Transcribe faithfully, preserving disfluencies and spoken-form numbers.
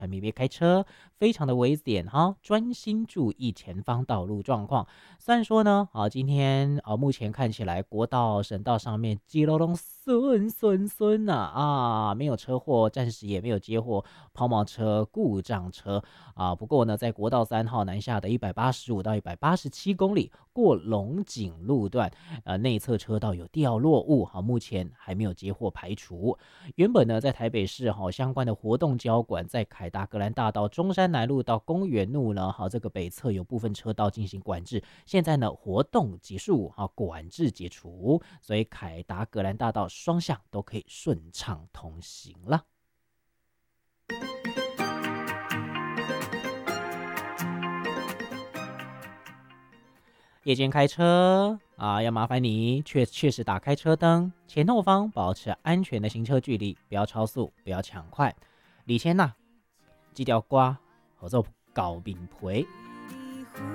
外面别开车，非常的危险哈，专心注意前方道路状况。虽然说呢，啊，今天啊，目前看起来国道、省道上面基隆龙顺顺顺呐啊，没有车祸，暂时也没有接获抛锚车、故障车啊。不过呢，在国道三号南下的一百八十五到一百八十七公里过龙井路段，呃，内侧车道有掉落物，好，目前还没有接获排除。原本呢，在台北市哈相关的活动交管，在凯达格兰大道、中山南路到公园路呢，好，这个北侧有部分车道进行管制。现在呢，活动结束，好，管制解除，所以凯达格兰大道双向都可以顺畅通行了。夜间开车啊，要麻烦你确确实打开车灯，前后方保持安全的行车距离，不要超速，不要抢快。李千呐，记条瓜，合作搞饼皮。